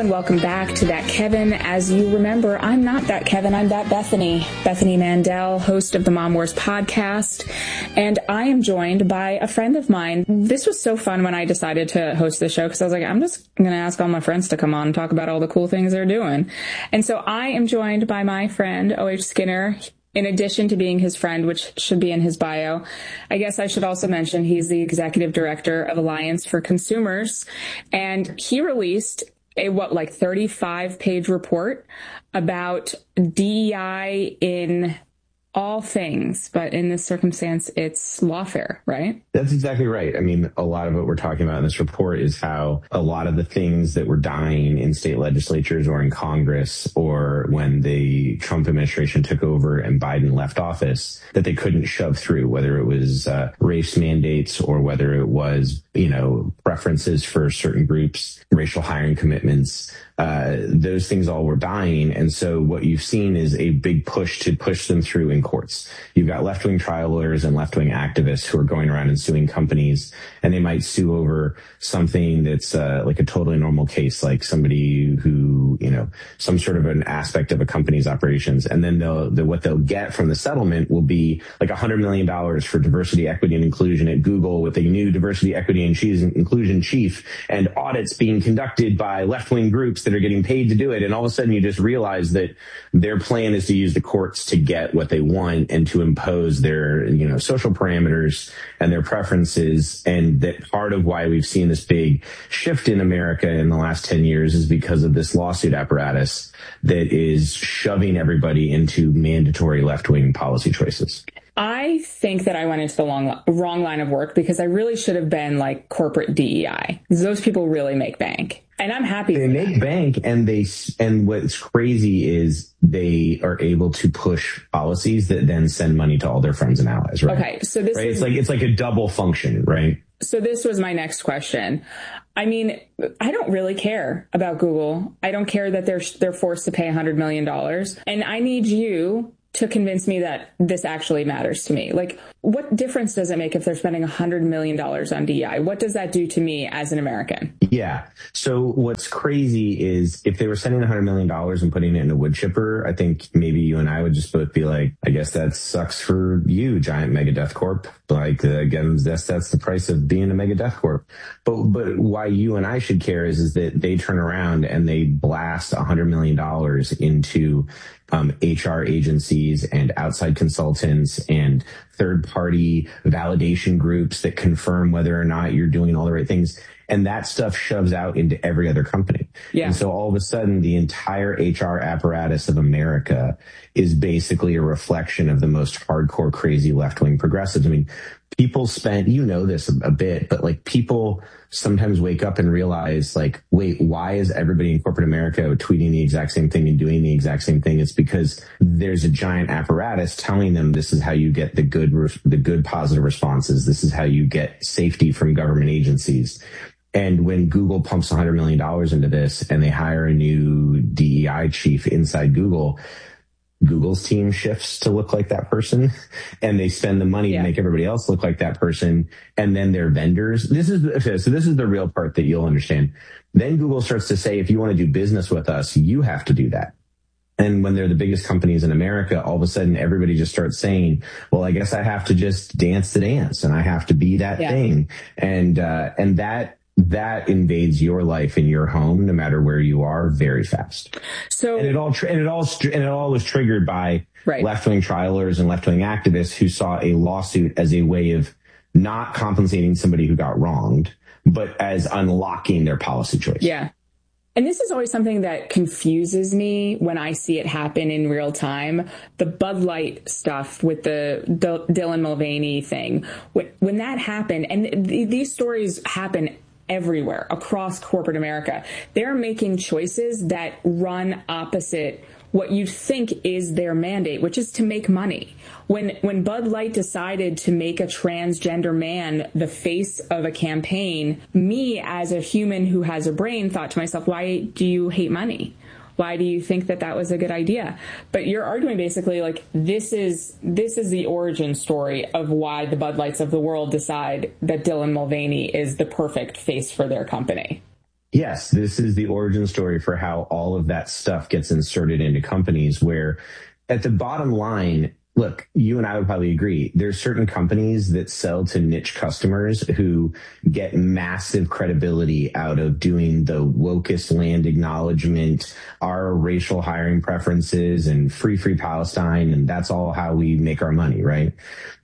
and welcome back to That Kevin. As you remember, I'm not That Kevin, I'm That Bethany. Bethany Mandel, host of the Mom Wars podcast. And I am joined by a friend of mine. This was so fun when I decided to host the show because I was like, I'm just going to ask all my friends to come on and talk about all the cool things they're doing. And so I am joined by my friend, O.H. Skinner. In addition to being his friend, which should be in his bio, I guess I should also mention he's the executive director of Alliance for Consumers. And he released a 35-page report about DEI in all things, but in this circumstance, it's lawfare, right? That's exactly right. I mean, a lot of what we're talking about in this report is how a lot of the things that were dying in state legislatures or in Congress or when the Trump administration took over and Biden left office, that they couldn't shove through, whether it was race mandates or whether it was, preferences for certain groups, racial hiring commitments. Those things all were dying. And so what you've seen is a big push to push them through in courts. You've got left-wing trial lawyers and left-wing activists who are going around and suing companies, and they might sue over something that's like a totally normal case, like somebody who, some sort of an aspect of a company's operations. And then what they'll get from the settlement will be like $100 million for diversity, equity, and inclusion at Google with a new diversity, equity, and inclusion chief, and audits being conducted by left-wing groups that are getting paid to do it. And all of a sudden you just realize that their plan is to use the courts to get what they want and to impose their, social parameters and their preferences. And that part of why we've seen this big shift in America in the last 10 years is because of this lawsuit apparatus that is shoving everybody into mandatory left-wing policy choices. I think that I went into the wrong line of work because I really should have been like corporate DEI. Those people really make bank. And I'm happy. They make bank, and what's crazy is they are able to push policies that then send money to all their friends and allies, right? Okay, so this is it's like a double function, right? So this was my next question. I mean, I don't really care about Google. I don't care that they're forced to pay $100 million. And I need you to convince me that this actually matters to me. Like, what difference does it make if they're spending $100 million on DEI? What does that do to me as an American? Yeah. So what's crazy is if they were spending $100 million and putting it in a wood chipper, I think maybe you and I would just both be like, I guess that sucks for you, giant mega death corp. Like, again, that's the price of being a mega death corp. But why you and I should care is that they turn around and they blast $100 million into HR agencies and outside consultants and third-party validation groups that confirm whether or not you're doing all the right things. And that stuff shoves out into every other company. Yeah. And so all of a sudden, the entire HR apparatus of America is basically a reflection of the most hardcore, crazy left-wing progressives. I mean, people spend, this a bit, but like people sometimes wake up and realize like, wait, why is everybody in corporate America tweeting the exact same thing and doing the exact same thing? It's because there's a giant apparatus telling them this is how you get the good positive responses. This is how you get safety from government agencies. And when Google pumps $100 million into this and they hire a new DEI chief inside Google's team shifts to look like that person, and they spend the money to make everybody else look like that person. And then their vendors, this is the real part that you'll understand. Then Google starts to say, if you want to do business with us, you have to do that. And when they're the biggest companies in America, all of a sudden everybody just starts saying, well, I guess I have to just dance the dance and I have to be that thing. And that invades your life and your home, no matter where you are, very fast. So, and it all was triggered by left-wing trialers and left-wing activists who saw a lawsuit as a way of not compensating somebody who got wronged, but as unlocking their policy choice. Yeah. And this is always something that confuses me when I see it happen in real time. The Bud Light stuff with the Dylan Mulvaney thing. When that happened, and these stories happen everywhere across corporate America, they're making choices that run opposite what you think is their mandate, which is to make money. When Bud Light decided to make a transgender man the face of a campaign, me as a human who has a brain thought to myself, why do you hate money? Why do you think that was a good idea? But you're arguing basically like this is the origin story of why the Bud Lights of the world decide that Dylan Mulvaney is the perfect face for their company. Yes, this is the origin story for how all of that stuff gets inserted into companies where at the bottom line, look, you and I would probably agree. There's certain companies that sell to niche customers who get massive credibility out of doing the wokest land acknowledgement, our racial hiring preferences and free Palestine. And that's all how we make our money, right?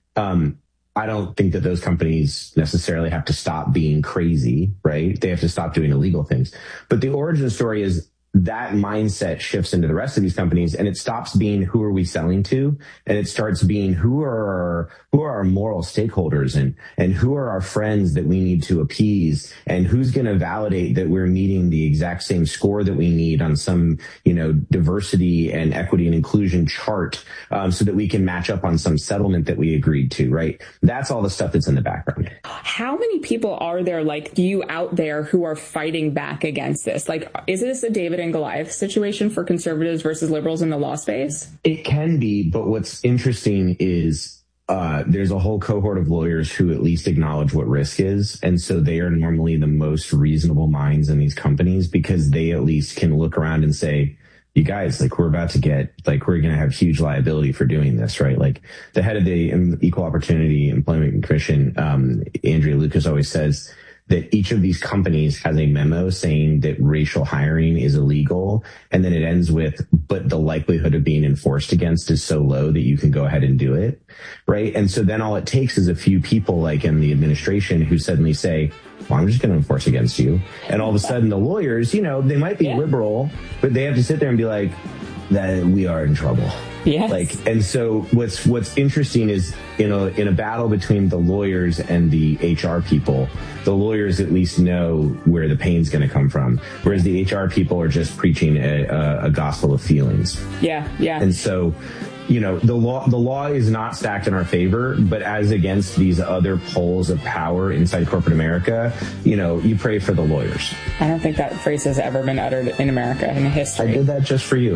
I don't think that those companies necessarily have to stop being crazy, right? They have to stop doing illegal things. But the origin story is that mindset shifts into the rest of these companies, and it stops being who are we selling to, and it starts being who are our moral stakeholders, and who are our friends that we need to appease, and who's going to validate that we're meeting the exact same score that we need on some, diversity and equity and inclusion chart, so that we can match up on some settlement that we agreed to, right? That's all the stuff that's in the background. How many people are there like you out there who are fighting back against this? Like, is this a David and Goliath situation for conservatives versus liberals in the law space? It can be, but what's interesting is there's a whole cohort of lawyers who at least acknowledge what risk is. And so they are normally the most reasonable minds in these companies because they at least can look around and say, you guys, we're going to have huge liability for doing this, right? Like the head of the Equal Opportunity Employment Commission, Andrea Lucas, always says that each of these companies has a memo saying that racial hiring is illegal. And then it ends with, but the likelihood of being enforced against is so low that you can go ahead and do it. Right. And so then all it takes is a few people like in the administration who suddenly say, well, I'm just going to enforce against you. And all of a sudden the lawyers, they might be liberal, but they have to sit there and be like, that we are in trouble. Yes. And so what's interesting is, in a battle between the lawyers and the HR people, the lawyers at least know where the pain's going to come from, whereas the HR people are just preaching a gospel of feelings. Yeah. And so, the law is not stacked in our favor, but as against these other poles of power inside corporate America, you pray for the lawyers. I don't think that phrase has ever been uttered in America in history. I did that just for you.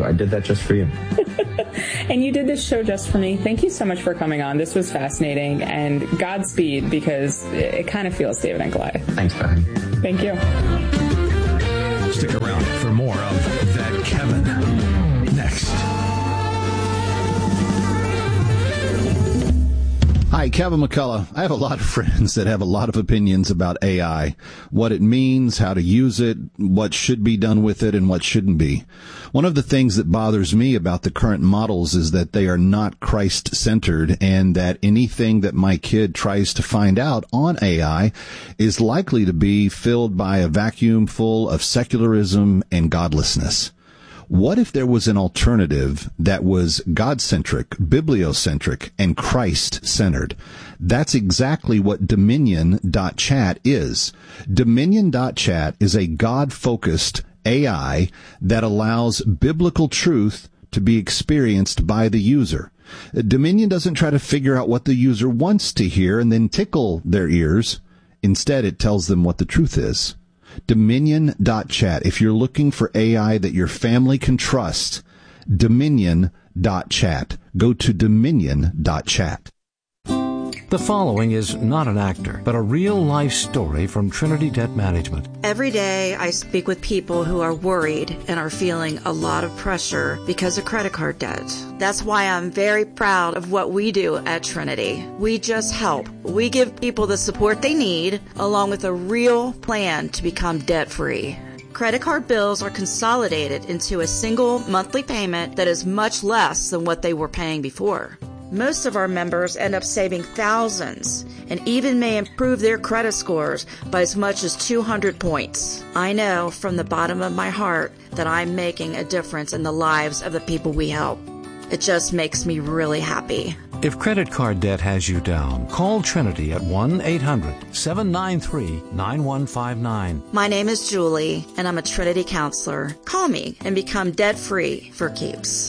And you did this show just for me. Thank you so much for coming on. This was fascinating, and Godspeed, because it kind of feels David and Goliath. Thanks, Bethany. Thank you. Stick around for more of That Kevin next. Hi, Kevin McCullough. I have a lot of friends that have a lot of opinions about AI, what it means, how to use it, what should be done with it, and what shouldn't be. One of the things that bothers me about the current models is that they are not Christ-centered, and that anything that my kid tries to find out on AI is likely to be filled by a vacuum full of secularism and godlessness. What if there was an alternative that was God-centric, bibliocentric, and Christ-centered? That's exactly what Dominion.chat is. Dominion.chat is a God-focused AI that allows biblical truth to be experienced by the user. Dominion doesn't try to figure out what the user wants to hear and then tickle their ears. Instead, it tells them what the truth is. Dominion.chat. If you're looking for AI that your family can trust, Dominion.chat. Go to Dominion.chat. The following is not an actor, but a real-life story from Trinity Debt Management. Every day I speak with people who are worried and are feeling a lot of pressure because of credit card debt. That's why I'm very proud of what we do at Trinity. We just help. We give people the support they need, along with a real plan to become debt-free. Credit card bills are consolidated into a single monthly payment that is much less than what they were paying before. Most of our members end up saving thousands and even may improve their credit scores by as much as 200 points. I know from the bottom of my heart that I'm making a difference in the lives of the people we help. It just makes me really happy. If credit card debt has you down, call Trinity at 1-800-793-9159. My name is Julie, and I'm a Trinity counselor. Call me and become debt-free for keeps.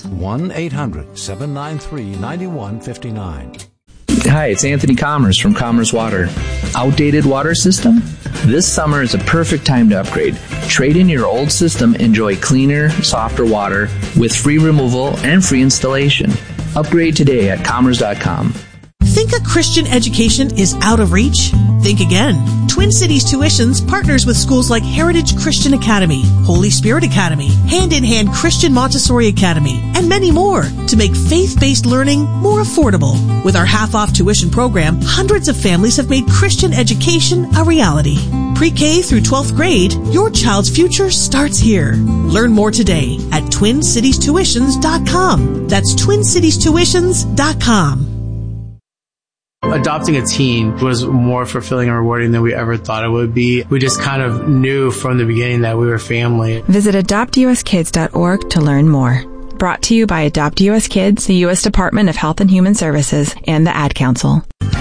1-800-793-9159. Hi, it's Anthony Commerce from Commerce Water. Outdated water system? This summer is a perfect time to upgrade. Trade in your old system, enjoy cleaner, softer water with free removal and free installation. Upgrade today at commerce.com. Think a Christian education is out of reach? Think again. Twin Cities Tuitions partners with schools like Heritage Christian Academy, Holy Spirit Academy, Hand in Hand Christian Montessori Academy, and many more to make faith-based learning more affordable. With our half-off tuition program, hundreds of families have made Christian education a reality. Pre-K through 12th grade, your child's future starts here. Learn more today at TwinCitiesTuitions.com. That's TwinCitiesTuitions.com. Adopting a teen was more fulfilling and rewarding than we ever thought it would be. We just kind of knew from the beginning that we were family. Visit adoptuskids.org to learn more. Brought to you by Adopt US Kids, the U.S. Department of Health and Human Services, and the Ad Council.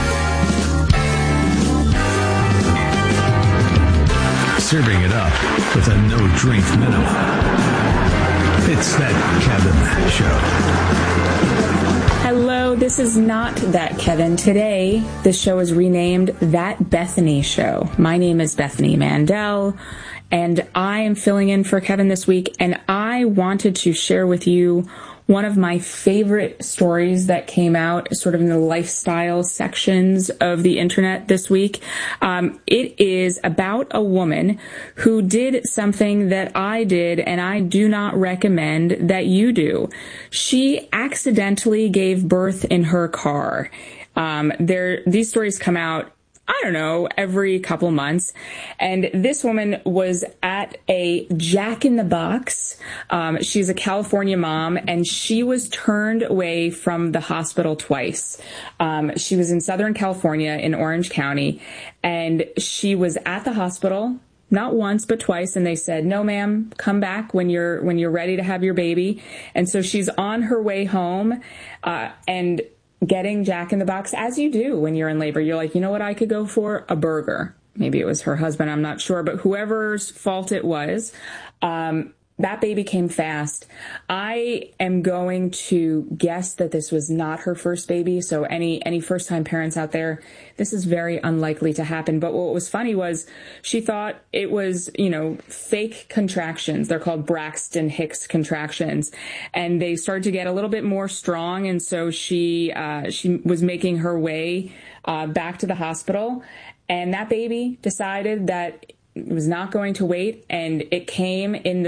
Serving it up with a no-drink minimum. It's That Kevin Show. Hello, this is not That Kevin. Today, this show is renamed That Bethany Show. My name is Bethany Mandel, and I am filling in for Kevin this week, and I wanted to share with you one of my favorite stories that came out sort of in the lifestyle sections of the internet this week. It is about a woman who did something that I did and I do not recommend that you do. She accidentally gave birth in her car. These stories come out, I don't know, every couple months. And this woman was at a Jack in the Box. She's a California mom, and she was turned away from the hospital twice. She was in Southern California in Orange County, and she was at the hospital not once, but twice. And they said, no, ma'am, come back when you're ready to have your baby. And so she's on her way home, and getting Jack in the Box, as you do when you're in labor. You're like, you know what I could go for? A burger. Maybe it was her husband, I'm not sure, but whoever's fault it was, that baby came fast. I am going to guess that this was not her first baby. So any first-time parents out there, this is very unlikely to happen. But what was funny was she thought it was, fake contractions. They're called Braxton Hicks contractions. And they started to get a little bit more strong. And so she was making her way back to the hospital. And that baby decided that it was not going to wait. And it came in the